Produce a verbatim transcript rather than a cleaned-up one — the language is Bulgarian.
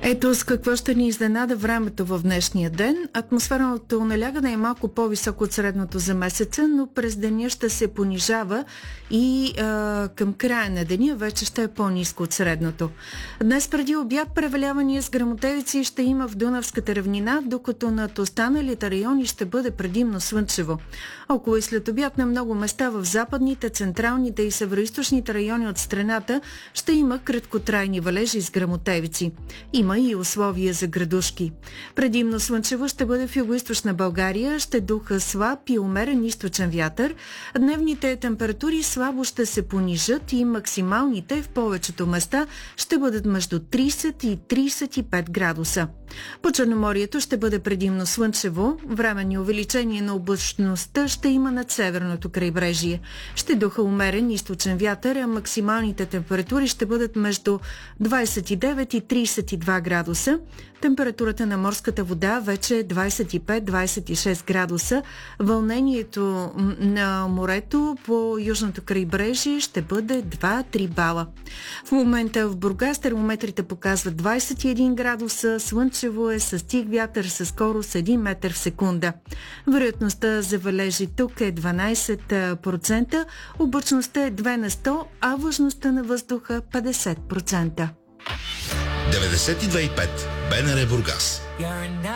Ето с какво ще ни изненада времето в днешния ден. Атмосферното налягане е малко по-високо от средното за месеца, но през деня ще се понижава и а, към края на деня вече ще е по-ниско от средното. Днес преди обяд превалявания с гръмотевици ще има в Дунавската равнина, докато над останалите райони ще бъде предимно слънчево. Около и след обяд на много места в западните, централните и североизточните райони от страната ще има краткотрайни валежи с гръмотевици. Има и условия за градушки. Предимно слънчево ще бъде в югоизточна България, ще духа слаб и умерен източен вятър. Дневните температури слабо ще се понижат и максималните в повечето места ще бъдат между трийсет и трийсет и пет градуса. По Черноморието ще бъде предимно слънчево, временни увеличение на облачността ще има над северното крайбрежие. Ще духа умерен източен вятър, а максималните температури ще бъдат между двайсет и девет и трийсет и два градуса. Температурата на морската вода вече е двайсет и пет до двайсет и шест градуса. Вълнението на морето по южното крайбрежие ще бъде два до три бала. В момента в Бургас термометрите показват двайсет и един градуса, слънчево е с тих вятър със скорост един метър в секунда. Вероятността за валежи тук е дванайсет процента, облачността е две на сто, а влажността на въздуха петдесет процента. деветдесет и две и пет БНР Бургас.